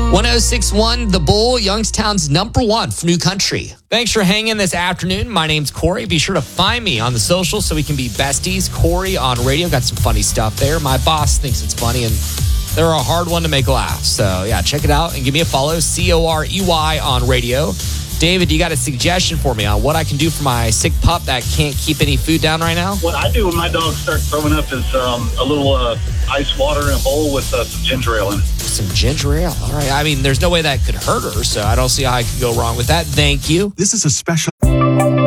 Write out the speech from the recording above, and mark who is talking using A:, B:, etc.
A: 1061 The Bull, Youngstown's number one for new country. Thanks for hanging this afternoon. My name's Corey. Be sure to find me on the socials so we can be besties. Corey on radio. Got some funny stuff there. My boss thinks it's funny, and they're a hard one to make laugh. So, yeah, check it out and give me a follow. Corey on radio. David, you got a suggestion for me on what I can do for my sick pup that can't keep any food down right now?
B: What I do when my dog starts throwing up is a little ice water in a bowl with some ginger ale in it.
A: Some ginger ale. All right. I mean, there's no way that could hurt her, so I don't see how I could go wrong with that. Thank you.
C: This is a special